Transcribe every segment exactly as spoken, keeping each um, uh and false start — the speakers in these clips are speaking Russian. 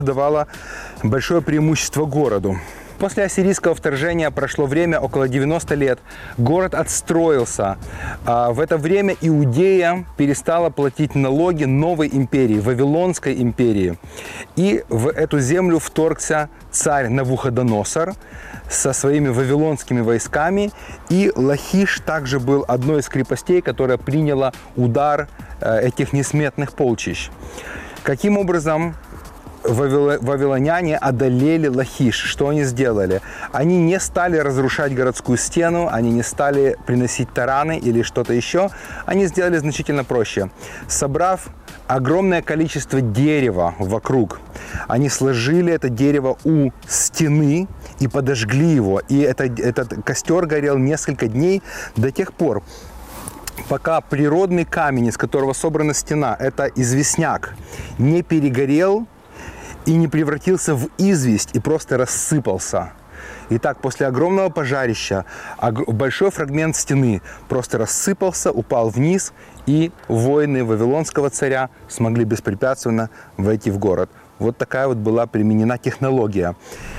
давало большое преимущество городу. После ассирийского вторжения прошло время, около девяноста лет. Город отстроился. В это время Иудея перестала платить налоги новой империи, Вавилонской империи. И в эту землю вторгся царь Навуходоносор со своими вавилонскими войсками. И Лахиш также был одной из крепостей, которая приняла удар этих несметных полчищ. Каким образом вавилоняне одолели Лахиш? Что они сделали? Они не стали разрушать городскую стену, они не стали приносить тараны или что-то еще. Они сделали значительно проще. Собрав огромное количество дерева вокруг, они сложили это дерево у стены и подожгли его. И это, этот костер горел несколько дней до тех пор, пока природный камень, из которого собрана стена, это известняк, не перегорел и не превратился в известь и просто рассыпался. Итак, после огромного пожарища большой фрагмент стены просто рассыпался, упал вниз, и воины вавилонского царя смогли беспрепятственно войти в город. Вот такая вот была применена технология.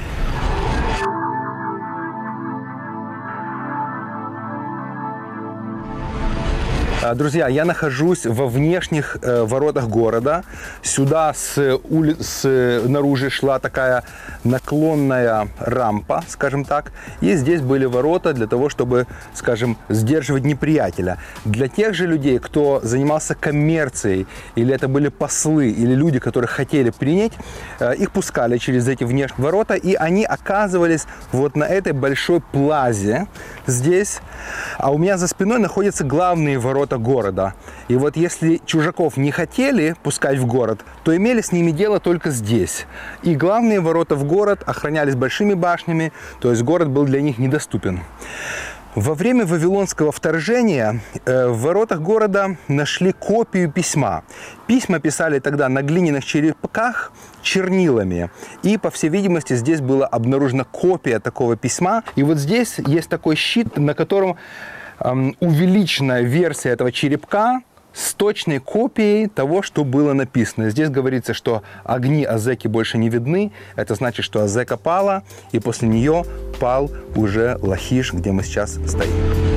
Друзья, я нахожусь во внешних э, воротах города. Сюда с ули... снаружи шла такая наклонная рампа, скажем так. И здесь были ворота для того, чтобы, скажем, сдерживать неприятеля. Для тех же людей, кто занимался коммерцией, или это были послы, или люди, которые хотели принять, э, их пускали через эти внешние ворота, и они оказывались вот на этой большой плазе здесь. А у меня за спиной находятся главные ворота города. И вот если чужаков не хотели пускать в город, то имели с ними дело только здесь. И главные ворота в город охранялись большими башнями, то есть город был для них недоступен. Во время вавилонского вторжения э, в воротах города нашли копию письма. Письма писали тогда на глиняных черепках чернилами. И, по всей видимости, здесь была обнаружена копия такого письма. И вот здесь есть такой щит, на котором э, увеличенная версия этого черепка с точной копией того, что было написано. Здесь говорится, что огни Азеки больше не видны. Это значит, что Азека пала, и после нее пал уже Лахиш, где мы сейчас стоим.